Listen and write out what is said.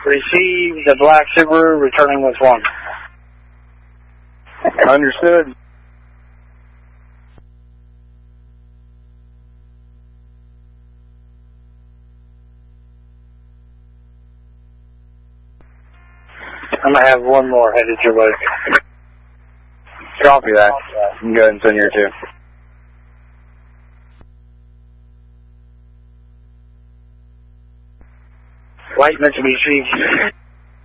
Receive the black Subaru, returning with 1. Understood. I'm going to have one more headed your way. Copy that. You can go ahead and send your 2. White Mitsubishi.